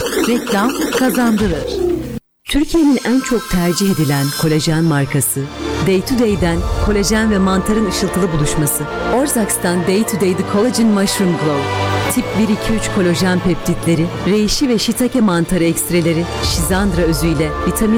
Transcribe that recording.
Reklam kazandırır. Türkiye'nin en çok tercih edilen kolajen markası, Day to Day'den kolajen ve mantarın ışıltılı buluşması. Orzax'tan Day to Day The Collagen Mushroom Glow. Tip 1-2-3 kolajen peptitleri, reishi ve shiitake mantarı ekstreleri, şizandra özüyle vitamin